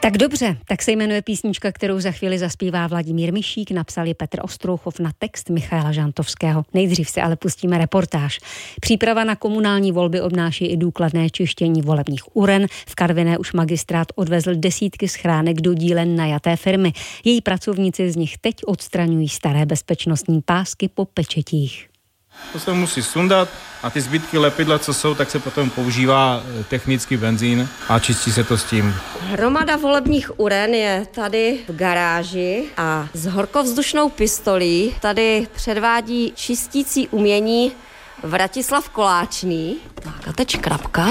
Tak dobře, tak se jmenuje písnička, kterou za chvíli zaspívá Vladimír Mišík, napsal ji Petr Ostrouchov na text Michaela Žantovského. Nejdřív se ale pustíme reportáž. Příprava na komunální volby obnáší i důkladné čištění volebních uren. V Karviné už magistrát odvezl desítky schránek do dílen najaté firmy. Její pracovníci z nich teď odstraňují staré bezpečnostní pásky po pečetích. To se musí sundat a ty zbytky lepidla, co jsou, tak se potom používá technický benzín a čistí se to s tím. Hromada volebních uren je tady v garáži a s horkovzdušnou pistolí tady předvádí čistící umění Vratislav Koláčný. Tak a teď škrabka.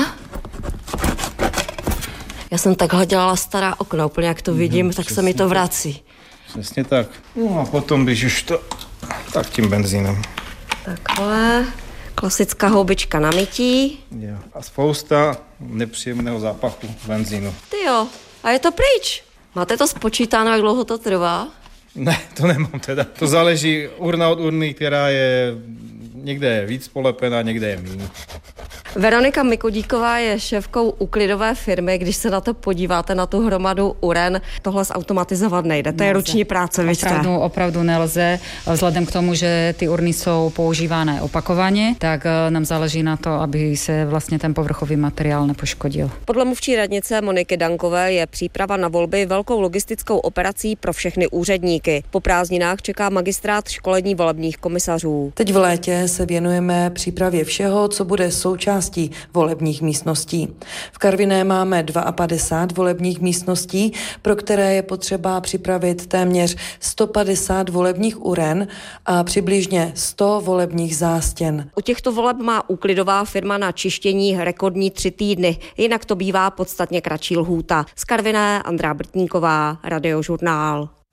Já jsem takhle dělala stará okna, úplně jak to vidím, tak se mi to vrací. Přesně tak. No a potom, když už to, tak tím benzínem. Takhle, klasická houbička na mytí. Jo. A spousta nepříjemného zápachu benzínu. Tyjo, a je to pryč. Máte to spočítáno, jak dlouho to trvá? Ne, to nemám teda. To záleží urna od urny, která je někde víc polepená, někde je méně. Veronika Mikodíková je šéfkou úklidové firmy. Když se na to podíváte, na tu hromadu uren, tohle zautomatizovat nejde. To je ruční práce, Opravdu nelze. Vzhledem k tomu, že ty urny jsou používané opakovaně, tak nám záleží na to, aby se vlastně ten povrchový materiál nepoškodil. Podle mluvčí radnice Moniky Dankové je příprava na volby velkou logistickou operací pro všechny úředníky. Po prázdninách čeká magistrát školení volebních komisařů. Teď v létě se věnujeme přípravě všeho, co bude součástí volebních místností. V Karviné máme 52 volebních místností, pro které je potřeba připravit téměř 150 volebních uren a přibližně 100 volebních zástěn. U těchto voleb má úklidová firma na čištění rekordní 3 týdny, jinak to bývá podstatně kratší lhůta. Z Karviné Andrá Brtníková, Radiožurnál.